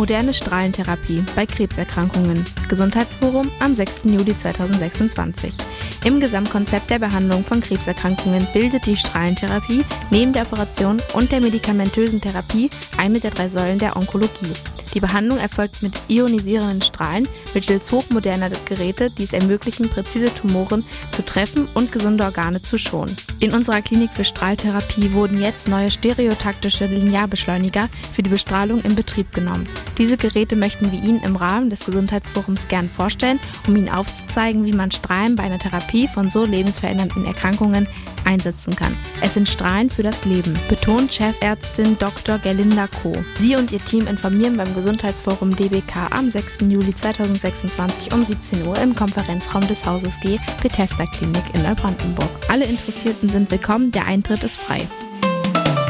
Moderne Strahlentherapie bei Krebserkrankungen. Gesundheitsforum am 6. Juli 2026. Im Gesamtkonzept der Behandlung von Krebserkrankungen bildet die Strahlentherapie neben der Operation und der medikamentösen Therapie eine der 3 Säulen der Onkologie. Die Behandlung erfolgt mit ionisierenden Strahlen mittels hochmoderner Geräte, die es ermöglichen, präzise Tumoren zu treffen und gesunde Organe zu schonen. In unserer Klinik für Strahltherapie wurden jetzt neue stereotaktische Linearbeschleuniger für die Bestrahlung in Betrieb genommen. Diese Geräte möchten wir Ihnen im Rahmen des Gesundheitsforums gern vorstellen, um Ihnen aufzuzeigen, wie man Strahlen bei einer Therapie von so lebensverändernden Erkrankungen einsetzen kann. Es sind Strahlen für das Leben, betont Chefärztin Dr. Gerlinda Koh. Sie und ihr Team informieren beim Gesundheitsforum DBK am 6. Juli 2026 um 17 Uhr im Konferenzraum des Hauses G, Bethesda Klinik in Neubrandenburg. Alle Interessierten sind willkommen, der Eintritt ist frei.